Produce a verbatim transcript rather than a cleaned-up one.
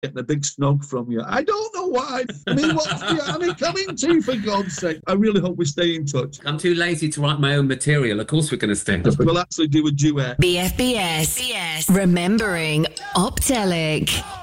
getting a big snog from you. I don't know why. I mean, what's the Annie coming to, for God's sake? I really hope we stay in touch. I'm too lazy to write my own material. Of course we're going to stay in touch. We'll actually do a duet. B F B S. B F B S. Remembering Optelic.